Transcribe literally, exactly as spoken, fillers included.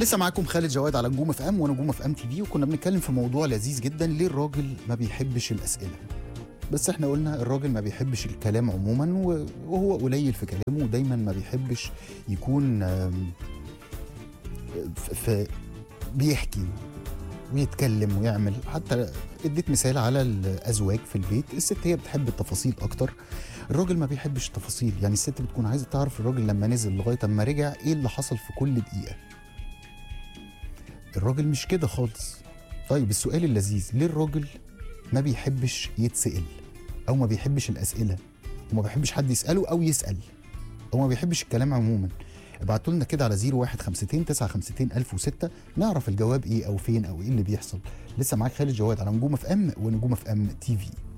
لسه معاكم خالد جواد على نجوم اف ام ونجوم اف ام تي في، وكنا بنتكلم في موضوع لذيذ جدا. ليه الراجل ما بيحبش الاسئله؟ بس احنا قلنا الراجل ما بيحبش الكلام عموما، وهو قليل في كلامه، ودايما ما بيحبش يكون في بيحكي ويتكلم ويعمل. حتى اديت مثال على الازواج في البيت، الست هي بتحب التفاصيل اكتر، الراجل ما بيحبش التفاصيل. يعني الست بتكون عايزه تعرف الراجل لما نزل لغايه اما رجع ايه اللي حصل في كل دقيقه. الراجل مش كده خالص. طيب السؤال اللذيذ، ليه الراجل ما بيحبش يتسأل او ما بيحبش الاسئله وما بيحبش حد يساله او يسال او ما بيحبش الكلام عموما؟ ابعتوا لنا كده على صفر واحد خمسة تسعة خمسة ألف وستة نعرف الجواب ايه او فين او ايه اللي بيحصل. لسه معاك خالد جواد على نجوم اف ام ونجوم اف ام تي في.